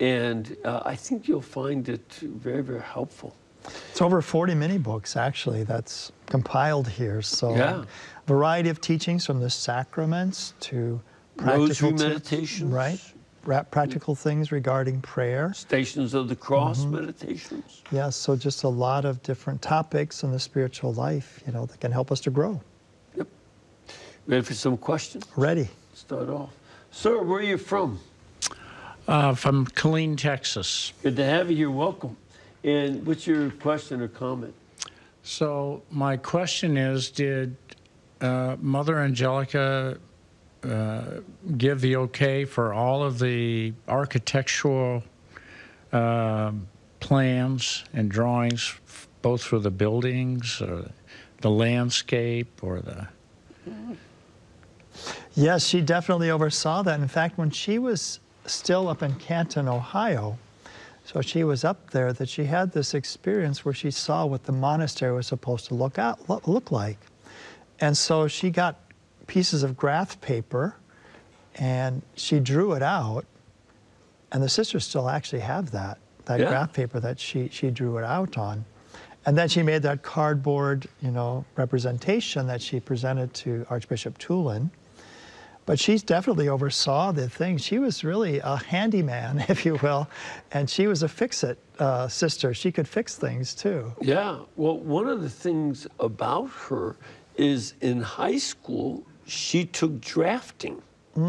And I think you'll find it very, very helpful. It's over 40 mini books, actually, that's compiled here. So, yeah. Variety of teachings from the sacraments to practical Rosary meditations. Right. Practical things regarding prayer. Stations of the Cross meditations. Yes, so just a lot of different topics in the spiritual life, that can help us to grow. Yep. Ready for some questions? Ready. Start off. Sir, where are you from? From Killeen, Texas. Good to have you here. Welcome. And what's your question or comment? So my question is, did Mother Angelica give the okay for all of the architectural plans and drawings, both for the buildings, or the landscape, or the... Yes, she definitely oversaw that. In fact, when she was still up in Canton, Ohio, so she was up there, that she had this experience where she saw what the monastery was supposed to look like. And so she got pieces of graph paper and she drew it out, and the sisters still actually have that graph paper that she drew it out on. And then she made that cardboard, representation that she presented to Archbishop Tulin. But she definitely oversaw the thing. She was really a handyman, if you will, and she was a fix-it sister. She could fix things too. Yeah, well, one of the things about her is in high school, she took drafting.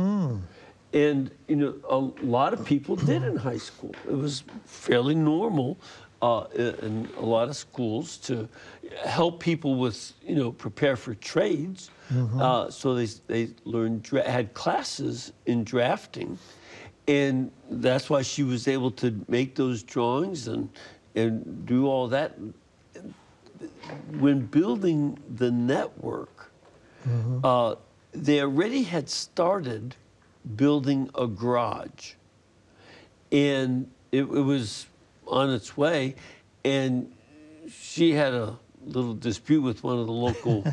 And, a lot of people did in high school. It was fairly normal in a lot of schools to help people with, prepare for trades. So they learned, had classes in drafting. And that's why she was able to make those drawings and do all that. When building the network, they already had started building a garage. And it was on its way, and she had a little dispute with one of the local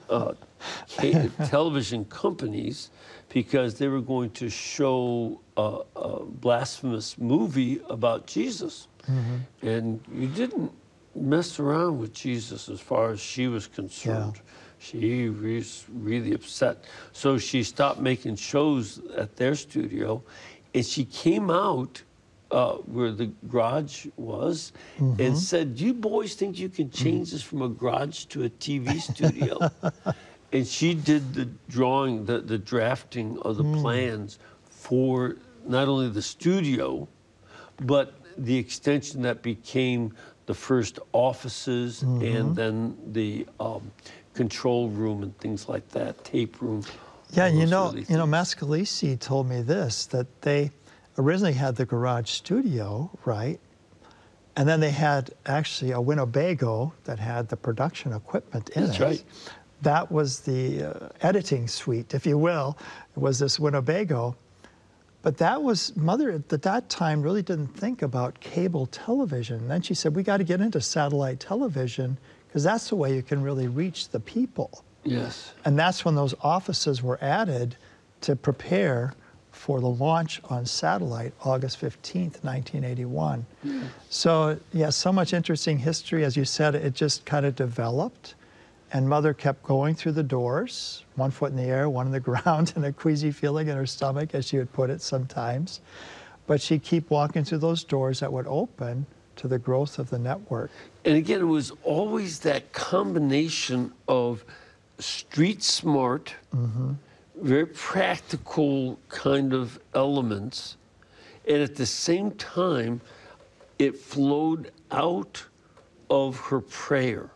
television companies because they were going to show a blasphemous movie about Jesus. And you didn't mess around with Jesus as far as she was concerned. Yeah. She was really upset. So she stopped making shows at their studio, and she came out where the garage was and said, "Do you boys think you can change this from a garage to a TV studio?" And she did the drawing, the drafting of the plans for not only the studio, but the extension that became the first offices and then the control room and things like that, tape room. Yeah, Mascalisi told me this, that they originally had the garage studio, right? And then they had actually a Winnebago that had the production equipment in it. That's right. That was the editing suite, if you will. It was this Winnebago. But that was, Mother at that time really didn't think about cable television. And then she said, we got to get into satellite television because that's the way you can really reach the people. Yes. And that's when those offices were added to prepare for the launch on satellite, August 15th, 1981. So, yeah, so much interesting history. As you said, it just kind of developed. And Mother kept going through the doors, one foot in the air, one in the ground, and a queasy feeling in her stomach, as she would put it sometimes. But she'd keep walking through those doors that would open to the growth of the network. And again, it was always that combination of street smart, very practical kind of elements, and at the same time, it flowed out of her prayer.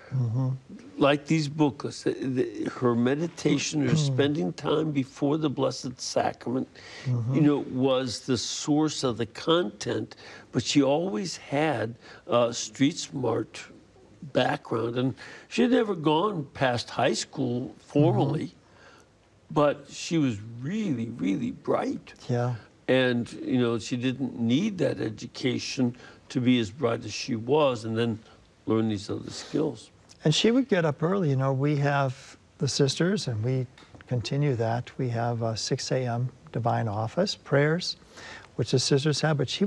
Like these booklets, her meditation, her spending time before the Blessed Sacrament, was the source of the content, but she always had a street smart background, and she had never gone past high school formally, but she was really, really bright. Yeah. And, she didn't need that education to be as bright as she was and then learn these other skills. And she would get up early. We have the sisters, and we continue that. We have a 6 a.m. divine office, prayers, which the sisters have, but she